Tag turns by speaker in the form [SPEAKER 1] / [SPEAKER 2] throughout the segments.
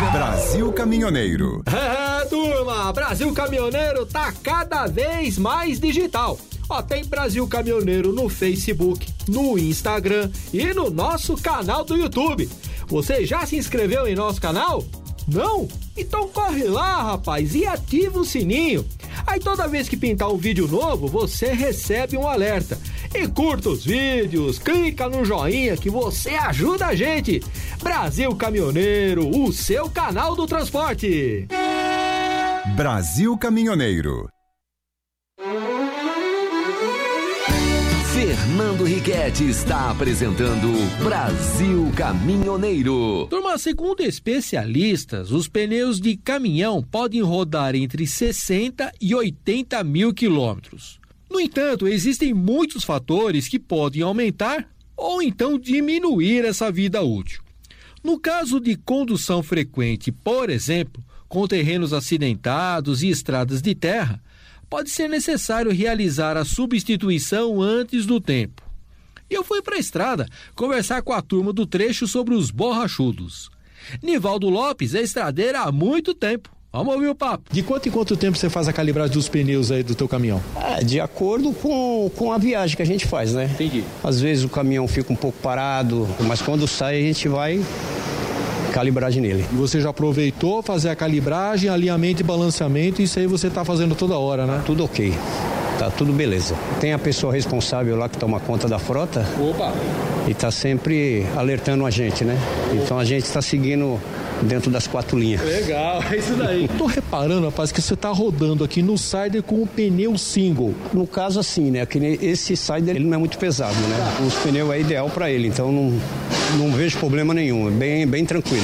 [SPEAKER 1] Brasil Caminhoneiro.
[SPEAKER 2] Turma, Brasil Caminhoneiro tá cada vez mais digital. Tem Brasil Caminhoneiro no Facebook, no Instagram e no nosso canal do YouTube. Você já se inscreveu em nosso canal? Não? Então corre lá, rapaz, e ativa o sininho. Aí toda vez que pintar um vídeo novo, você recebe um alerta. E curta os vídeos, clica no joinha que você ajuda a gente. Brasil Caminhoneiro, o seu canal do transporte.
[SPEAKER 1] Brasil Caminhoneiro.
[SPEAKER 3] Fernando Riquetti está apresentando Brasil Caminhoneiro.
[SPEAKER 2] Turma, segundo especialistas, os pneus de caminhão podem rodar entre 60 e 80 mil quilômetros. No entanto, existem muitos fatores que podem aumentar ou então diminuir essa vida útil. No caso de condução frequente, por exemplo, com terrenos acidentados e estradas de terra, pode ser necessário realizar a substituição antes do tempo. Eu fui para a estrada conversar com a turma do trecho sobre os borrachudos. Nivaldo Lopes é estradeiro há muito tempo. Vamos ouvir o papo.
[SPEAKER 4] De quanto em quanto tempo você faz a calibragem dos pneus aí do teu caminhão?
[SPEAKER 5] De acordo com a viagem que a gente faz, né?
[SPEAKER 4] Entendi.
[SPEAKER 5] Às vezes o caminhão fica um pouco parado, mas quando sai a gente vai calibragem nele.
[SPEAKER 4] E você já aproveitou fazer a calibragem, alinhamento e balanceamento, isso aí você tá fazendo toda hora, né?
[SPEAKER 5] Tudo ok. Tá tudo beleza. Tem a pessoa responsável lá que toma conta da frota.
[SPEAKER 4] Opa!
[SPEAKER 5] E tá sempre alertando a gente, né? Então a gente tá seguindo dentro das 4 linhas.
[SPEAKER 4] Legal, é isso daí. Tô reparando, rapaz, que você tá rodando aqui no Sider com o pneu single.
[SPEAKER 5] No caso assim, né? Que esse Sider ele não é muito pesado, né? Os pneus é ideal para ele, então não vejo problema nenhum, é bem tranquilo.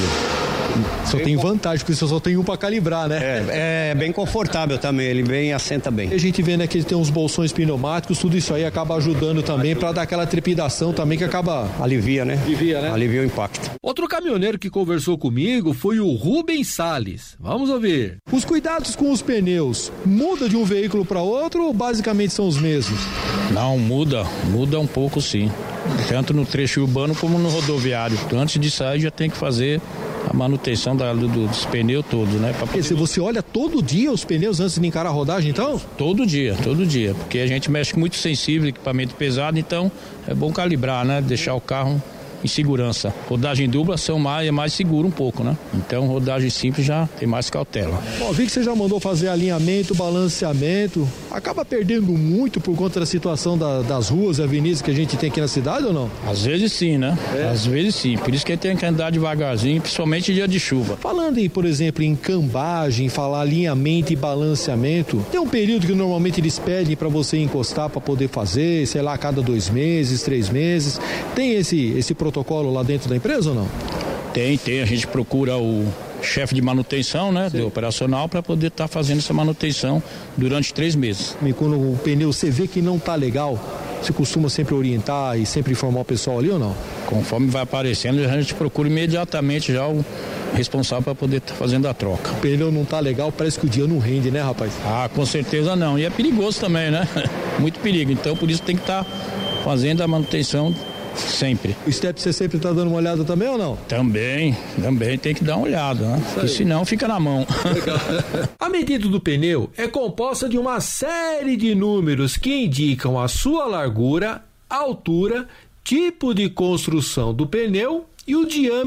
[SPEAKER 4] Só tem vantagem, porque você só tem um para calibrar, né?
[SPEAKER 5] É bem confortável também, ele assenta bem.
[SPEAKER 4] A gente vê, né, que ele tem uns bolsões pneumáticos, tudo isso aí acaba ajudando também para dar aquela trepidação também que acaba...
[SPEAKER 5] Alivia, né? Alivia o impacto.
[SPEAKER 2] Outro caminhoneiro que conversou comigo foi o Rubens Salles. Vamos ouvir.
[SPEAKER 4] Os cuidados com os pneus, muda de um veículo para outro ou basicamente são os mesmos?
[SPEAKER 6] Não, muda um pouco sim. Tanto no trecho urbano como no rodoviário. Antes de sair já tem que fazer a manutenção dos pneus todos, né?
[SPEAKER 4] Se você olha todo dia os pneus antes de encarar a rodagem, então?
[SPEAKER 6] Todo dia, porque a gente mexe muito sensível, equipamento pesado, então é bom calibrar, né? Deixar o carro em segurança. Rodagem dupla é mais seguro um pouco, né? Então rodagem simples já tem mais cautela.
[SPEAKER 4] Bom, vi que você já mandou fazer alinhamento, balanceamento. Acaba perdendo muito por conta da situação das ruas e avenidas que a gente tem aqui na cidade ou não?
[SPEAKER 6] Às vezes sim, né? Às vezes sim. Por isso que tem que andar devagarzinho, principalmente em dia de chuva.
[SPEAKER 4] Falando em, por exemplo, em cambagem, falar alinhamento e balanceamento, tem um período que normalmente eles pedem para você encostar para poder fazer, sei lá, a cada 2 meses, 3 meses. Tem esse protocolo lá dentro da empresa ou não?
[SPEAKER 6] Tem. A gente procura o chefe de manutenção, né, do operacional, para poder estar fazendo essa manutenção durante 3 meses.
[SPEAKER 4] E quando o pneu você vê que não tá legal, você costuma sempre orientar e sempre informar o pessoal ali ou não?
[SPEAKER 6] Conforme vai aparecendo, a gente procura imediatamente já o responsável para poder estar fazendo a troca.
[SPEAKER 4] O pneu não tá legal, parece que o dia não rende, né, rapaz?
[SPEAKER 6] Com certeza não. E é perigoso também, né? Muito perigo. Então, por isso tem que estar fazendo a manutenção sempre.
[SPEAKER 4] O step você sempre tá dando uma olhada também ou não?
[SPEAKER 6] Também tem que dar uma olhada, né? Porque senão fica na mão.
[SPEAKER 2] A medida do pneu é composta de uma série de números que indicam a sua largura, altura, tipo de construção do pneu e o diâmetro